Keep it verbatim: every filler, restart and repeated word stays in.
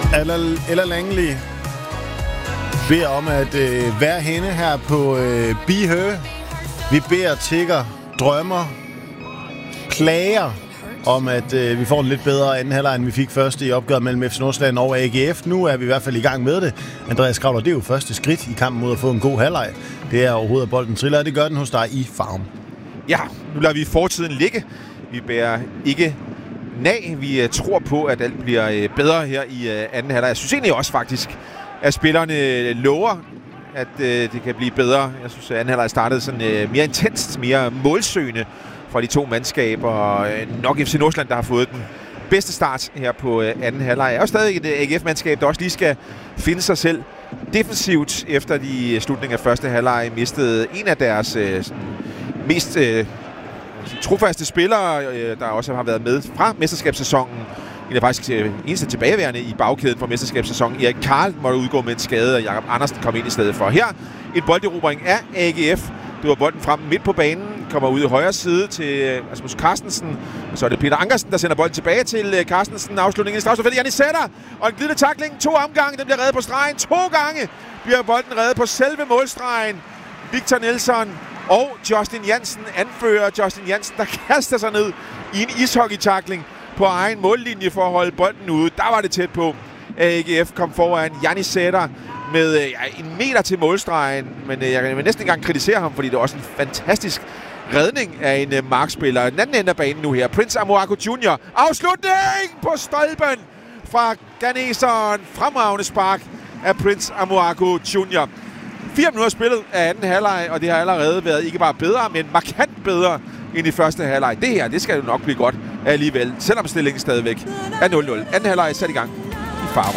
Eller, eller Langley beder om at øh, være henne her på øh, Be Her. Vi beder, tigger, drømmer, klager om, at øh, vi får en lidt bedre anden halvleg, end vi fik først i opgøret mellem F C Nordsjælland og A G F. Nu er vi i hvert fald i gang med det. Andreas Kravler, det er jo første skridt i kampen mod at få en god halvleg. Det er overhovedet, at bolden triller, og det gør den hos dig i Farum. Ja, nu lader vi fortiden ligge. Vi bærer ikke nag. Vi uh, tror på, at alt bliver uh, bedre her i uh, anden halvleg. Jeg synes egentlig også faktisk, at spillerne lover, at uh, det kan blive bedre. Jeg synes, at anden halvleg startede sådan uh, mere intenst, mere målsøgende fra de to mandskaber. Og uh, nok F C Nordsjælland, der har fået den bedste start her på uh, anden halvleg. Er jo stadig et uh, A G F-mandskab, der også lige skal finde sig selv defensivt, efter de slutningen af første halvleg mistede en af deres uh, sådan, mest uh, trofaste spillere, uh, der også har været med fra mesterskabssæsonen. En af faktisk uh, eneste tilbageværende i bagkæden fra mesterskabssæsonen. Erik Karl måtte udgå med en skade, og Jakob Andersen kom ind i stedet for. Her en bolderobring af A G F. Det var bolden frem midt på banen, kommer ud i højre side til Rasmus Carstensen. Så er det Peter Ankersen, der sender bolden tilbage til Carstensen. Afslutningen i strafsparket. Janni Sætter, og en glidende tackling. To omgange, den bliver reddet på stregen. To gange bliver bolden reddet på selve målstregen. Victor Nielsen og Justin Jansen anfører. Justin Jansen, der kaster sig ned i en ishockey-tackling på egen mållinje for at holde bolden ude. Der var det tæt på. A G F kom foran. Janni Sætter med ja, en meter til målstregen, men øh, jeg vil næsten ikke engang kritisere ham, fordi det er også en fantastisk redning af en øh, markspiller. Den anden ende af banen nu her. Prince Amoako junior Afslutning på stolpen fra ganeseren. Fremragende spark af Prince Amoako junior Fire minutter spillet af anden halvleg, og det har allerede været ikke bare bedre, men markant bedre end i første halvleg. Det her, det skal jo nok blive godt alligevel, selvom stillingen stadigvæk er nul nul. Anden halvleg er sat i gang.